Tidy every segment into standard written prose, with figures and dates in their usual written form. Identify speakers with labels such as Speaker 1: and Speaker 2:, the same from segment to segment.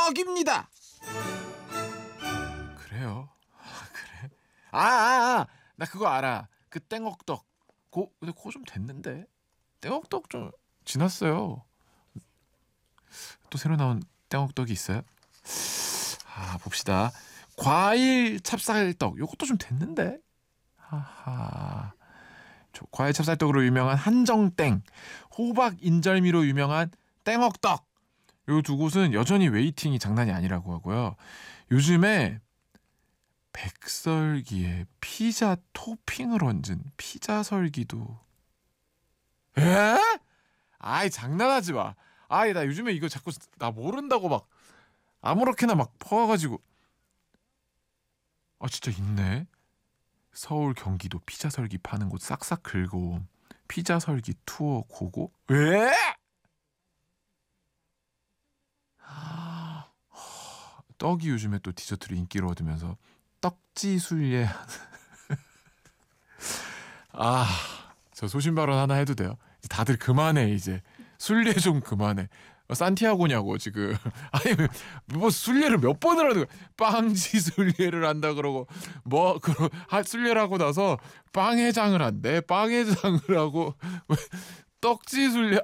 Speaker 1: 떡입니다. 그래요? 그래? 나 그거 알아. 그 땡옥떡. 근데 그거 좀 됐는데. 땡옥떡 좀 지났어요. 또 새로 나온 땡옥떡이 있어요? 봅시다. 과일 찹쌀떡. 요것도 좀 됐는데. 하하. 과일 찹쌀떡으로 유명한 한정땡, 호박 인절미로 유명한 땡옥떡. 요 두 곳은 여전히 웨이팅이 장난이 아니라고 하고요. 요즘에 백설기에 피자 토핑을 얹은 피자 설기도. 에? 아이 장난하지 마. 나 요즘에 이거 자꾸 나 모른다고 막 아무렇게나 막 퍼가지고. 진짜 있네. 서울 경기도 피자 설기 파는 곳 싹싹 긁고 피자 설기 투어 고고. 왜? 떡이 요즘에 또 디저트로 인기를 얻으면서 떡지순례. 저 소신 발언 하나 해도 돼요? 다들 그만해 이제. 순례 좀 그만해. 산티아고냐고 지금. 아니 뭐 순례를 몇 번을 하는 거야. 빵지 순례를 한다 그러고 순례를 하고 나서 빵해장을 한대. 빵해장을 하고 떡지 순례.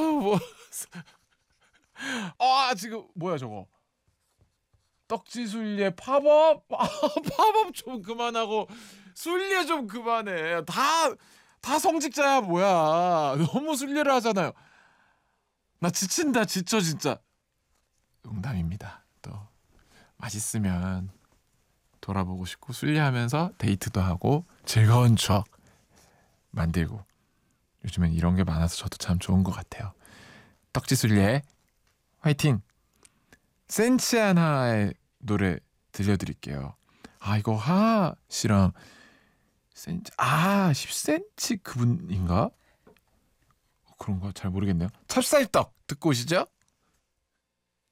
Speaker 1: 지금 뭐야 저거. 떡지 순례 팝업. 팝업 좀 그만하고 순례 좀 그만해. 다 성직자야 뭐야. 너무 순례를 하잖아요. 나 지친다 지쳐 진짜. 농담입니다. 또 맛있으면 돌아보고 싶고 순례하면서 데이트도 하고 즐거운 추억 만들고. 요즘엔 이런 게 많아서 저도 참 좋은 것 같아요. 떡지 순례 화이팅. 센치아나의 노래 들려드릴게요. 이거 하하 씨랑 10cm 그분인가? 그런가 잘 모르겠네요. 찹쌀떡 듣고 오시죠.